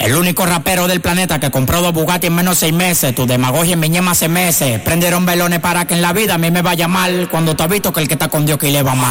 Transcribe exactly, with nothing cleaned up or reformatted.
El único rapero del planeta que compró dos Bugatti en menos de seis meses. Tu demagogia en mi ñema hace meses. Prendieron velones para que en la vida a mí me vaya mal. Cuando tú has visto que el que está con Dios que le va mal.